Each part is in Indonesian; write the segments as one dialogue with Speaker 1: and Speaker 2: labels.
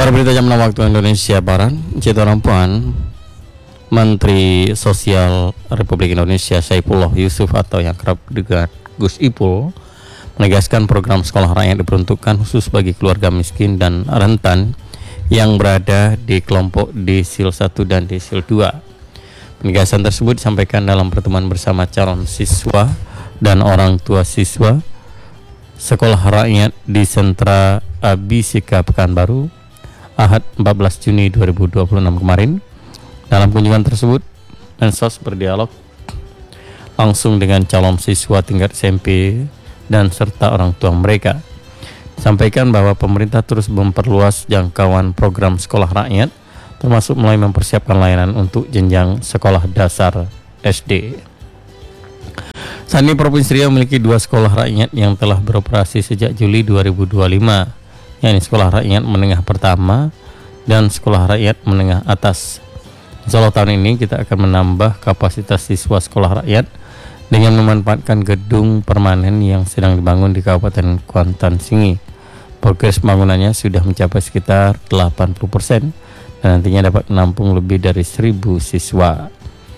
Speaker 1: Kabar berita jam 6 waktu Indonesia Barat. Citoran Puan, Menteri Sosial Republik Indonesia Saifullah Yusuf atau yang kerap didengar Gus Ipul menegaskan program sekolah rakyat diperuntukkan khusus bagi keluarga miskin dan rentan yang berada di kelompok Desil 1 dan Desil 2. Penegasan tersebut disampaikan dalam pertemuan bersama calon siswa dan orang tua siswa sekolah rakyat di Sentra Abisika Pekanbaru Ahad 14 Juni 2026 kemarin. Dalam kunjungan tersebut, Mensos berdialog langsung dengan calon siswa tingkat SMP dan serta orang tua mereka. Sampaikan bahwa pemerintah terus memperluas jangkauan program sekolah rakyat, termasuk mulai mempersiapkan layanan untuk jenjang sekolah dasar SD. Saat ini Provinsi Riau memiliki 2 sekolah rakyat yang telah beroperasi sejak Juli 2025, yakni Sekolah Rakyat Menengah Pertama dan Sekolah Rakyat Menengah Atas. Insyaallah tahun ini kita akan menambah kapasitas siswa sekolah rakyat dengan memanfaatkan gedung permanen yang sedang dibangun di Kabupaten Kuantan Sengi. Progres pembangunannya sudah mencapai sekitar 80% dan nantinya dapat menampung lebih dari 1.000 siswa.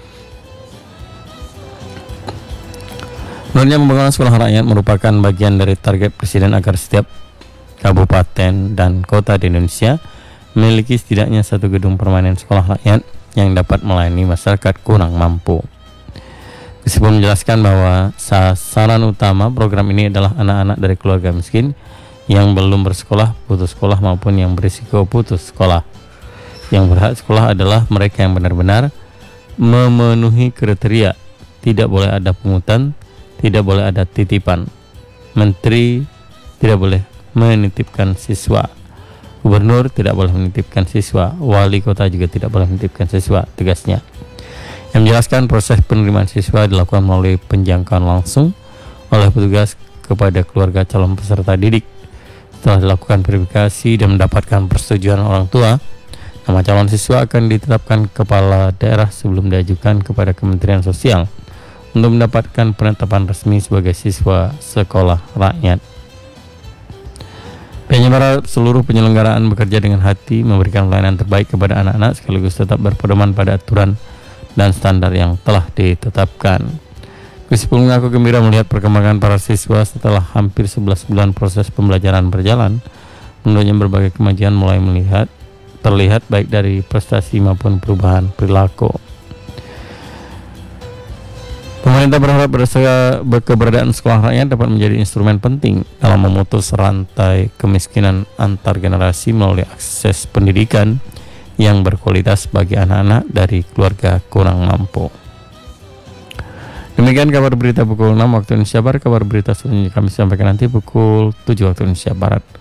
Speaker 1: Menurutnya, pembangunan sekolah rakyat merupakan bagian dari target Presiden agar setiap kabupaten dan kota di Indonesia memiliki setidaknya 1 gedung permanen sekolah rakyat yang dapat melayani masyarakat kurang mampu. Meskipun menjelaskan bahwa sasaran utama program ini adalah anak-anak dari keluarga miskin yang belum bersekolah, putus sekolah maupun yang berisiko putus sekolah. Yang berhak sekolah adalah mereka yang benar-benar memenuhi kriteria. Tidak boleh ada pungutan, tidak boleh ada titipan. Menteri tidak boleh menitipkan siswa, Gubernur tidak boleh menitipkan siswa, Wali Kota juga tidak boleh menitipkan siswa, tegasnya. Yang menjelaskan proses penerimaan siswa dilakukan melalui penjangkauan langsung oleh petugas kepada keluarga calon peserta didik. Setelah dilakukan verifikasi dan mendapatkan persetujuan orang tua, nama calon siswa akan ditetapkan kepala daerah sebelum diajukan kepada Kementerian Sosial untuk mendapatkan penetapan resmi sebagai siswa sekolah rakyat. Pihaknya berharap seluruh penyelenggaraan bekerja dengan hati, memberikan pelayanan terbaik kepada anak-anak sekaligus tetap berpedoman pada aturan dan standar yang telah ditetapkan. Gus Ipul mengaku gembira melihat perkembangan para siswa setelah hampir 11 bulan proses pembelajaran berjalan. Menurutnya berbagai kemajuan mulai terlihat baik dari prestasi maupun perubahan perilaku. Pemerintah berharap keberadaan sekolah rakyat dapat menjadi instrumen penting dalam memutus rantai kemiskinan antar generasi melalui akses pendidikan yang berkualitas bagi anak-anak dari keluarga kurang mampu. Demikian kabar berita pukul 6 waktu Indonesia Barat. Kabar berita selanjutnya kami sampaikan nanti pukul 7 waktu Indonesia Barat.